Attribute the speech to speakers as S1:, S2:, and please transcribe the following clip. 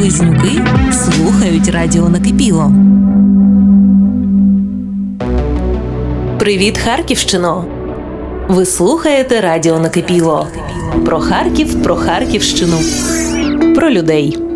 S1: близнюки слухають радіо Накипіло.
S2: Привіт, Харківщино! Ви слухаєте радіо Накипіло. Про Харків, про Харківщину, про людей.